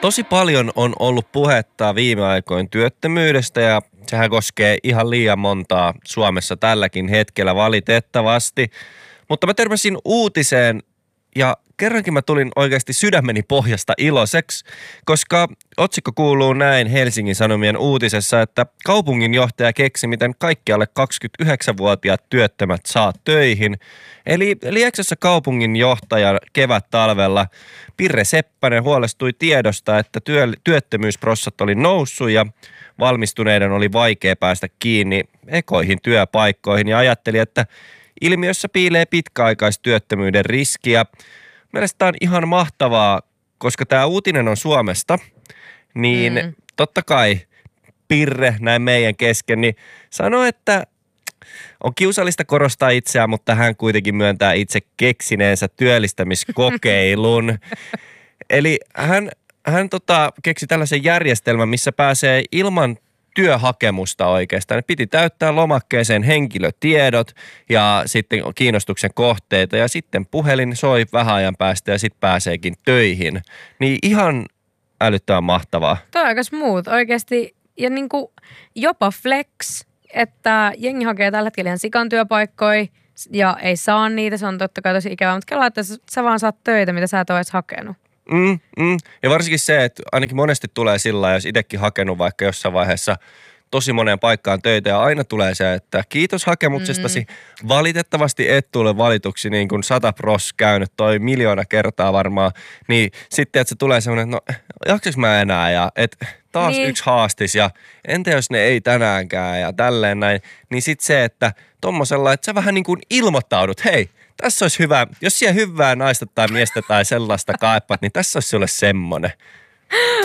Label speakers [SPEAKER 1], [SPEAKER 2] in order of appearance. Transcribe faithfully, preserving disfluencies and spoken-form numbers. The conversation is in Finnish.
[SPEAKER 1] Tosi paljon on ollut puhetta viime aikoina työttömyydestä ja sehän koskee ihan liian montaa Suomessa tälläkin hetkellä valitettavasti. Mutta mä törmäsin uutiseen ja kerrankin mä tulin oikeasti sydämeni pohjasta iloiseksi, koska otsikko kuuluu näin Helsingin Sanomien uutisessa, että kaupunginjohtaja keksi, miten kaikki alle kaksikymmentäyhdeksänvuotiaat työttömät saa töihin. Eli Lieksassa kaupunginjohtaja kevät-talvella Pirre Seppänen huolestui tiedosta, että työ, työttömyysprossat oli noussut ja valmistuneiden oli vaikea päästä kiinni ekoihin työpaikkoihin ja ajatteli, että ilmiössä piilee pitkäaikaistyöttömyyden riskiä. Mielestäni tämä on ihan mahtavaa, koska tämä uutinen on Suomesta, niin mm. totta kai Pirre näin meidän kesken, niin sanoi, että on kiusallista korostaa itseään, mutta hän kuitenkin myöntää itse keksineensä työllistämiskokeilun. Eli hän, hän tota, keksi tällaisen järjestelmän, missä pääsee ilman työhakemusta oikeastaan. Piti täyttää lomakkeeseen henkilötiedot ja sitten kiinnostuksen kohteita ja sitten puhelin soi vähän ajan päästä ja sitten pääseekin töihin. Niin ihan älyttömän mahtavaa.
[SPEAKER 2] Toi on aika smooth oikeasti ja niinku jopa flex, että jengi hakee tällä hetkellä ihan sikan työpaikkoja ja ei saa niitä. Se on totta kai tosi ikävää, mutta kelaa, että sä vaan saat töitä, mitä sä et ole edes hakenut.
[SPEAKER 1] Mm, mm. Ja varsinkin se, että ainakin monesti tulee sillä lailla, jos itsekin hakenut vaikka jossain vaiheessa tosi moneen paikkaan töitä ja aina tulee se, että kiitos hakemuksestasi. Mm. Valitettavasti et tule valituksi niin kuin sata pros käynyt toi miljoona kertaa varmaan. Niin sitten, että se tulee semmoinen, että no jaksaks mä enää ja et taas niin. Yksi haastis ja entä jos ne ei tänäänkään ja tälleen näin. Niin sitten se, että tommosella, että sä vähän niin kuin ilmoittaudut, hei. Tässä olisi hyvä, jos siellä hyvää naista tai miestä tai sellaista kaipaat, niin tässä olisi sulle semmonen.